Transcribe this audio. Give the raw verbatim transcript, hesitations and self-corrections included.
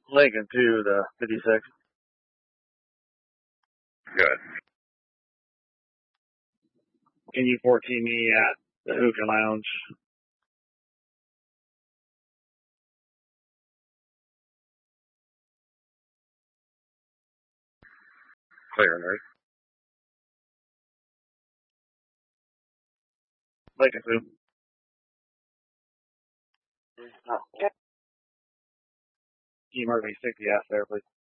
Lincoln to the fifty-six. Good. Can you fourteen me at the Hookah Lounge? Clear, right? Lincoln two. Oh, okay. Can you mark me sixty F there, please?